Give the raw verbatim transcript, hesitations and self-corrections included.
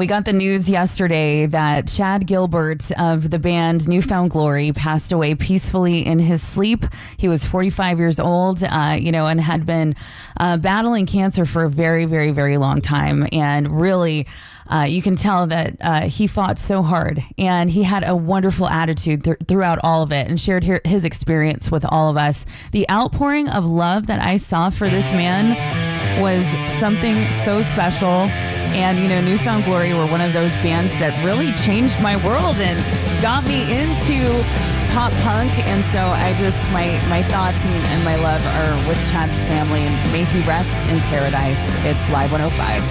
We got the news yesterday that Chad Gilbert of the band New Found Glory passed away peacefully in his sleep. He was forty-five years old, uh, you know, and had been uh, battling cancer for a very, very, very long time. And really, uh, you can tell that uh, he fought so hard, and he had a wonderful attitude th- throughout all of it, and shared her- his experience with all of us. The outpouring of love that I saw for this man was something so special. And, you know, New Found Glory were one of those bands that really changed my world and got me into pop punk. And so I just, my, my thoughts and, and my love are with Chad's family. And may he rest in paradise. It's Live one oh five.